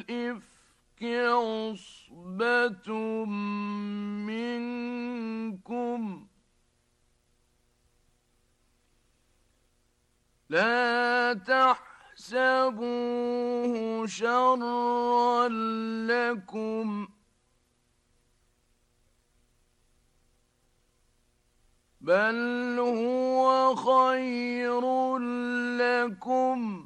الإفك عصبة منكم لا تحسبوه شرا لكم بل هو خير لكم